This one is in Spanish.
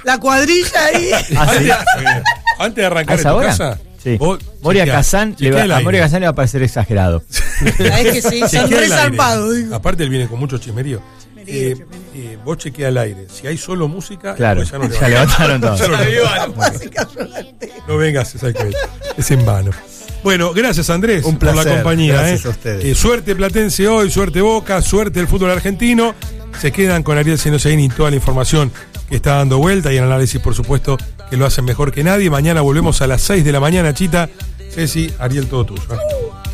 La cuadrilla ahí. Antes de arrancar en tu casa, sí. Moria Kazan le va a parecer exagerado. Es que sí, son re zarpados. Aparte él viene con mucho chismerío. Vos chequea al aire. Si hay solo música, claro, ya no ya levantaron todo. No vengas, es en vano. Bueno, gracias Andrés un placer, por la compañía. Gracias a ustedes. Suerte Platense hoy, suerte Boca, suerte el fútbol argentino. Se quedan con Ariel Senosaini y toda la información que está dando vuelta y el análisis, por supuesto, que lo hacen mejor que nadie. Mañana volvemos a las 6 de la mañana, Chita. Ceci, Ariel, todo tuyo.